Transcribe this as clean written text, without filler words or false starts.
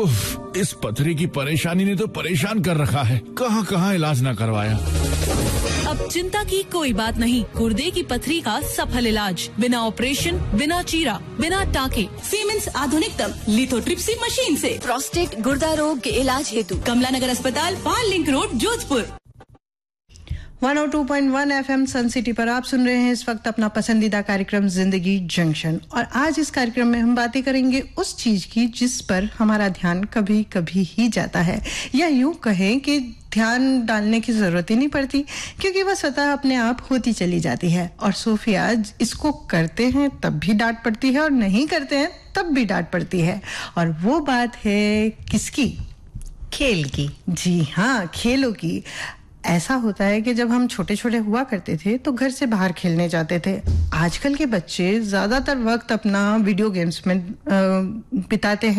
उफ, इस पथरी की परेशानी ने तो परेशान कर रखा है। कहाँ इलाज ना करवाया। अब चिंता की कोई बात नहीं। गुर्दे की पथरी का सफल इलाज, बिना ऑपरेशन, बिना चीरा, बिना टाके, सीमेंस आधुनिकतम लिथोट्रिप्सी मशीन से। प्रोस्टेट गुर्दा रोग के इलाज हेतु कमला नगर अस्पताल, पाल लिंक रोड, जोधपुर। 102.1 FM सन सिटी पर आप सुन रहे हैं इस वक्त अपना पसंदीदा कार्यक्रम जिंदगी जंक्शन। और आज इस कार्यक्रम में हम बातें करेंगे उस चीज की जिस पर हमारा ध्यान कभी कभी ही जाता है, या यूं कहें कि ध्यान डालने की जरूरत ही नहीं पड़ती, क्योंकि वह स्वतः अपने आप होती चली जाती है। और सोफिया इसको करते हैं तब भी डांट पड़ती है और नहीं करते हैं तब भी डांट पड़ती है। और वो बात है किसकी? खेल की। जी हाँ, खेलों की। ऐसा होता है कि जब हम छोटे छोटे हुआ करते थे तो घर से बाहर खेलने जाते थे। आजकल के बच्चे ज्यादातर वक्त अपना वीडियो गेम्स में बिताते हैं।